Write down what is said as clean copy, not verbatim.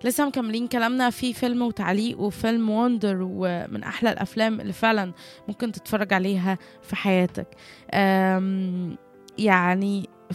لسه مكملين كلامنا في فيلم وتعليق، وفيلم وندر ومن أحلى الأفلام اللي فعلا ممكن تتفرج عليها في حياتك. يعني